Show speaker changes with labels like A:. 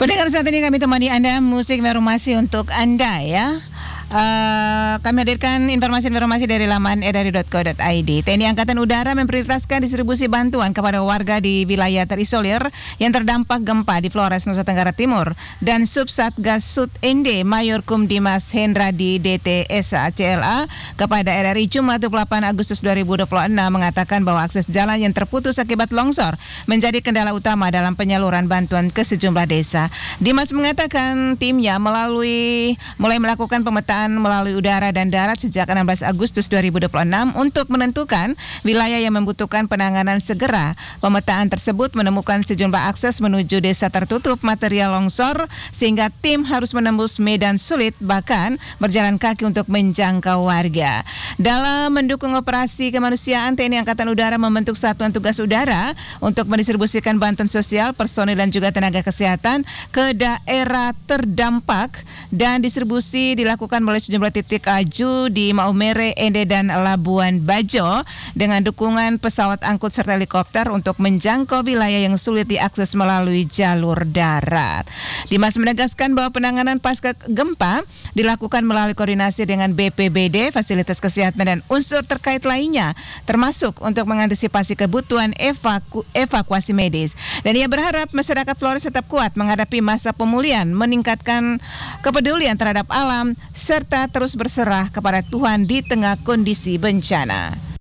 A: Pendengar, saat ini kami temani Anda musik informasi untuk Anda ya. Kami hadirkan informasi-informasi dari laman edari.co.id. TNI Angkatan Udara memprioritaskan distribusi bantuan kepada warga di wilayah terisolir yang terdampak gempa di Flores, Nusa Tenggara Timur. Dan Subsatgas Sud ND Mayor Kum Dimas Hendra di DTSA CLA kepada RRI Jumat 28 Agustus 2026 mengatakan bahwa akses jalan yang terputus akibat longsor menjadi kendala utama dalam penyaluran bantuan ke sejumlah desa. Dimas mengatakan timnya mulai melakukan pemetaan melalui udara dan darat sejak 16 Agustus 2026 untuk menentukan wilayah yang membutuhkan penanganan segera. Pemetaan tersebut menemukan sejumlah akses menuju desa tertutup material longsor sehingga tim harus menembus medan sulit bahkan berjalan kaki untuk menjangkau warga. Dalam mendukung operasi kemanusiaan, TNI Angkatan Udara membentuk Satuan Tugas Udara untuk mendistribusikan bantuan sosial, personil dan juga tenaga kesehatan ke daerah terdampak, dan distribusi dilakukan melalui sejumlah titik aju di Maumere, Ende dan Labuan Bajo dengan dukungan pesawat angkut serta helikopter untuk menjangkau wilayah yang sulit diakses melalui jalur darat. Dimas menegaskan bahwa penanganan pasca gempa dilakukan melalui koordinasi dengan BPBD, fasilitas kesehatan dan unsur terkait lainnya, termasuk untuk mengantisipasi kebutuhan evakuasi medis. Dan ia berharap masyarakat Flores tetap kuat menghadapi masa pemulihan, meningkatkan kepedulian terhadap alam, serta terus berserah kepada Tuhan di tengah kondisi bencana.